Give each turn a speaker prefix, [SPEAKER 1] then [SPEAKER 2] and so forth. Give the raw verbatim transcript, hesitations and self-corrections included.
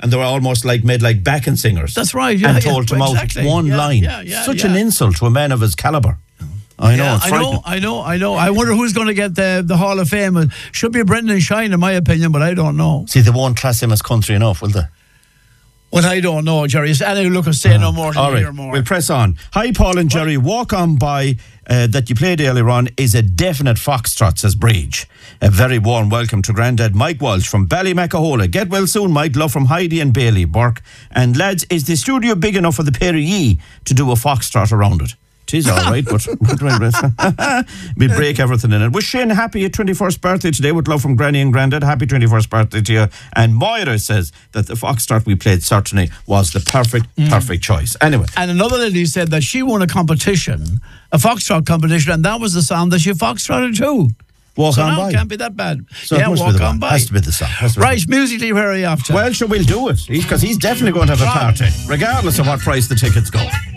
[SPEAKER 1] and they were almost like made like backing singers.
[SPEAKER 2] That's right, yeah,
[SPEAKER 1] and
[SPEAKER 2] yeah,
[SPEAKER 1] told to mouth
[SPEAKER 2] exactly.
[SPEAKER 1] one
[SPEAKER 2] yeah,
[SPEAKER 1] line.
[SPEAKER 2] Yeah, yeah,
[SPEAKER 1] Such
[SPEAKER 2] yeah.
[SPEAKER 1] an insult to a man of his calibre. I know,
[SPEAKER 2] yeah,
[SPEAKER 1] it's
[SPEAKER 2] I
[SPEAKER 1] frightening.
[SPEAKER 2] know, I know, I know. I wonder who's going to get the the Hall of Fame. It should be Brendan Shine, in my opinion, but I don't know.
[SPEAKER 1] See, they won't class him as country enough, will they?
[SPEAKER 2] Well, I don't know, Jerry. So anyway, look, I'll say no more.
[SPEAKER 1] All right,
[SPEAKER 2] hear more.
[SPEAKER 1] we'll press on. Hi, Paul and Jerry. Walk on by uh, that you played earlier on is a definite foxtrot, says Bridge. A very warm welcome to Grandad Mike Walsh from Ballymacahola. Get well soon, Mike. Love from Heidi and Bailey Burke. And lads, is the studio big enough for the pair of ye to do a foxtrot around it? It is all right, but we'll break everything in it. Was Shane happy at twenty-first birthday today? With love from Granny and Grandad. Happy twenty-first birthday to you. And Moira says that the foxtrot we played certainly was the perfect, mm. perfect choice. Anyway.
[SPEAKER 2] And another lady said that she won a competition, a foxtrot competition, and that was the song that she foxtrotted too.
[SPEAKER 1] Walk
[SPEAKER 2] so
[SPEAKER 1] on
[SPEAKER 2] no,
[SPEAKER 1] by.
[SPEAKER 2] It can't be that bad.
[SPEAKER 1] So
[SPEAKER 2] yeah,
[SPEAKER 1] it must
[SPEAKER 2] walk
[SPEAKER 1] be the
[SPEAKER 2] on
[SPEAKER 1] one.
[SPEAKER 2] by.
[SPEAKER 1] Has to be the song.
[SPEAKER 2] Right, musically, where are you after?
[SPEAKER 1] Well, sure, we'll do it. Because he's, he's definitely going to have a party, regardless of what price the tickets go.